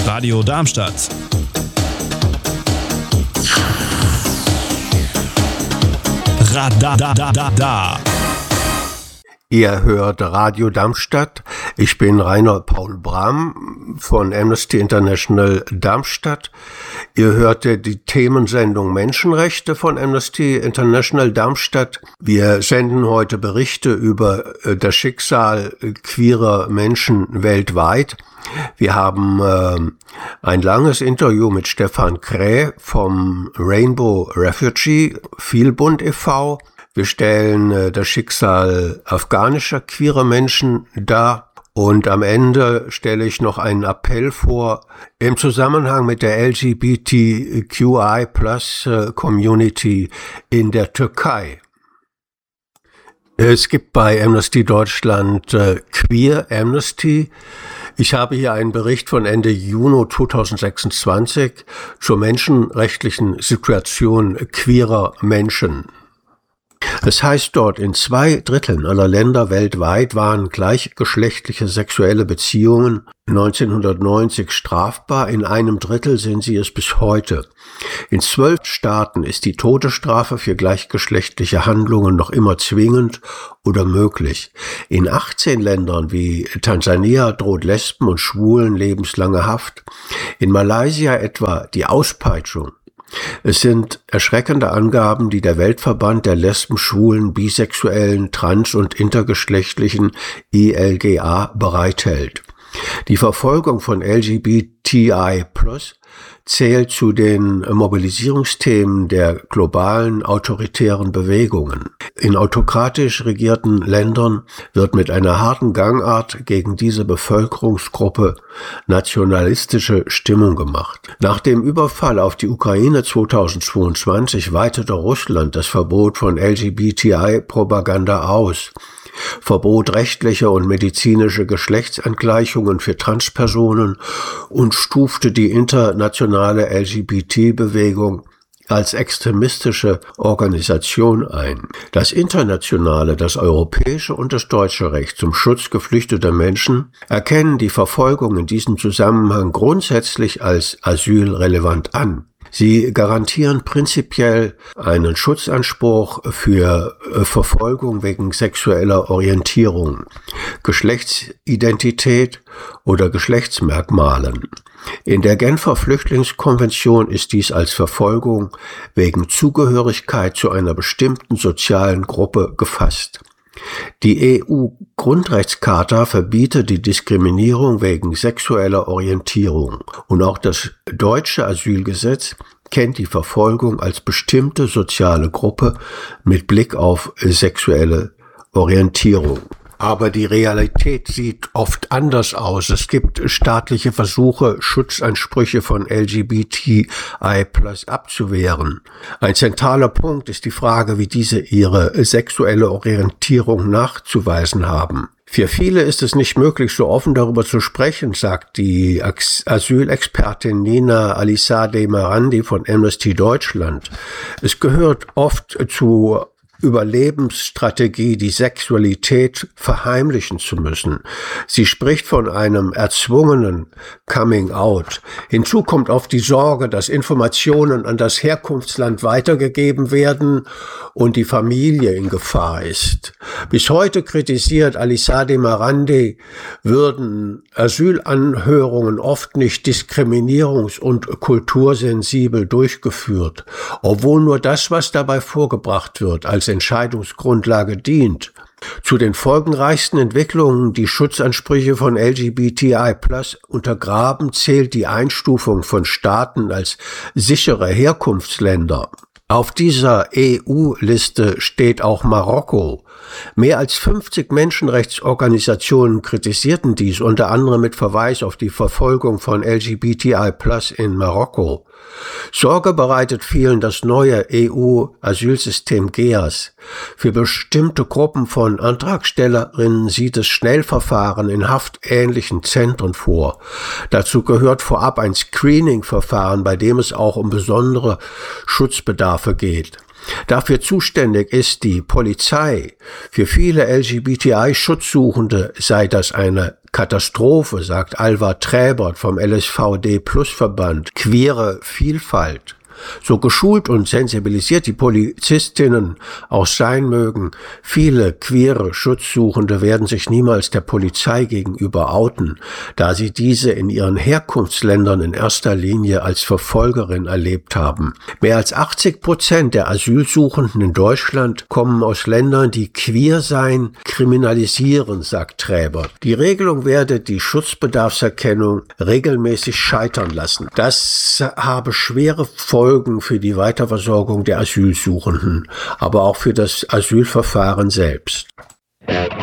Radio Darmstadt. Radadadada. Ihr hört Radio Darmstadt. Ich bin Rainer Paul Brahm von Amnesty International Darmstadt. Ihr hörte die Themensendung Menschenrechte von Amnesty International Darmstadt. Wir senden heute Berichte über das Schicksal queerer Menschen weltweit. Wir haben ein langes Interview mit Stefan Kräh vom Rainbow Refugee Vielbund e.V. Wir stellen das Schicksal afghanischer queerer Menschen dar und am Ende stelle ich noch einen Appell vor im Zusammenhang mit der LGBTQI+ Community in der Türkei. Es gibt bei Amnesty Deutschland Queer Amnesty. Ich habe hier einen Bericht von Ende Juni 2026 zur menschenrechtlichen Situation queerer Menschen. Es heißt dort, in 2/3 aller Länder weltweit waren gleichgeschlechtliche sexuelle Beziehungen 1990 strafbar, in 1/3 sind sie es bis heute. In 12 Staaten ist die Todesstrafe für gleichgeschlechtliche Handlungen noch immer zwingend oder möglich. In 18 Ländern wie Tansania droht Lesben und Schwulen lebenslange Haft. In Malaysia etwa die Auspeitschung. Es sind erschreckende Angaben, die der Weltverband der Lesben, Schwulen, Bisexuellen, Trans- und Intergeschlechtlichen ILGA bereithält. Die Verfolgung von LGBTI+ zählt zu den Mobilisierungsthemen der globalen autoritären Bewegungen. In autokratisch regierten Ländern wird mit einer harten Gangart gegen diese Bevölkerungsgruppe nationalistische Stimmung gemacht. Nach dem Überfall auf die Ukraine 2022 weitete Russland das Verbot von LGBTI-Propaganda aus, verbot rechtliche und medizinische Geschlechtsangleichungen für Transpersonen und stufte die internationale LGBT-Bewegung als extremistische Organisation ein. Das internationale, das europäische und das deutsche Recht zum Schutz geflüchteter Menschen erkennen die Verfolgung in diesem Zusammenhang grundsätzlich als asylrelevant an. Sie garantieren prinzipiell einen Schutzanspruch für Verfolgung wegen sexueller Orientierung, Geschlechtsidentität oder Geschlechtsmerkmalen. In der Genfer Flüchtlingskonvention ist dies als Verfolgung wegen Zugehörigkeit zu einer bestimmten sozialen Gruppe gefasst. Die EU-Grundrechtscharta verbietet die Diskriminierung wegen sexueller Orientierung und auch das deutsche Asylgesetz kennt die Verfolgung als bestimmte soziale Gruppe mit Blick auf sexuelle Orientierung. Aber die Realität sieht oft anders aus. Es gibt staatliche Versuche, Schutzansprüche von LGBTI+ abzuwehren. Ein zentraler Punkt ist die Frage, wie diese ihre sexuelle Orientierung nachzuweisen haben. Für viele ist es nicht möglich, so offen darüber zu sprechen, sagt die Asylexpertin Nina Alisade Marandi von Amnesty Deutschland. Es gehört oft zu Überlebensstrategie, die Sexualität verheimlichen zu müssen. Sie spricht von einem erzwungenen Coming-out. Hinzu kommt oft die Sorge, dass Informationen an das Herkunftsland weitergegeben werden und die Familie in Gefahr ist. Bis heute kritisiert Alisade Marandi, würden Asylanhörungen oft nicht diskriminierungs- und kultursensibel durchgeführt, obwohl nur das, was dabei vorgebracht wird, als Entscheidungsgrundlage dient. Zu den folgenreichsten Entwicklungen, die Schutzansprüche von LGBTI+ untergraben, zählt die Einstufung von Staaten als sichere Herkunftsländer. Auf dieser EU-Liste steht auch Marokko. Mehr als 50 Menschenrechtsorganisationen kritisierten dies, unter anderem mit Verweis auf die Verfolgung von LGBTI+ in Marokko. Sorge bereitet vielen das neue EU-Asylsystem GEAS. Für bestimmte Gruppen von Antragstellerinnen sieht es Schnellverfahren in haftähnlichen Zentren vor. Dazu gehört vorab ein Screening-Verfahren, bei dem es auch um besondere Schutzbedarfe geht. Dafür zuständig ist die Polizei. Für viele LGBTI-Schutzsuchende sei das eine Katastrophe, sagt Alva Träbert vom LSVD-Plus-Verband Queere Vielfalt. So geschult und sensibilisiert die Polizistinnen auch sein mögen, viele queere Schutzsuchende werden sich niemals der Polizei gegenüber outen, da sie diese in ihren Herkunftsländern in erster Linie als Verfolgerin erlebt haben. Mehr als 80% der Asylsuchenden in Deutschland kommen aus Ländern, die Queersein kriminalisieren, sagt Träbert. Die Regelung werde die Schutzbedarfserkennung regelmäßig scheitern lassen. Das habe schwere Folgen für die Weiterversorgung der Asylsuchenden, aber auch für das Asylverfahren selbst.